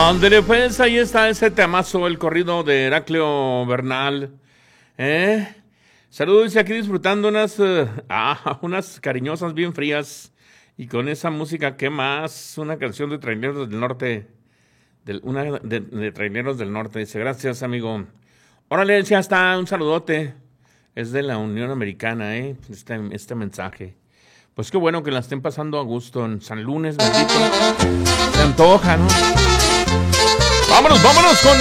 Ándale, pues ahí está ese temazo, el corrido de Heraclio Bernal. Saludos, dice aquí disfrutando unas cariñosas bien frías. Y con esa música, ¿qué más? Una canción de Traineros del Norte. De Traineros del Norte. Dice, gracias, amigo. Órale, ya está, un saludote. Es de la Unión Americana, este mensaje. Pues qué bueno que la estén pasando a gusto en San Lunes, bendito. Se antoja, ¿no? Vámonos con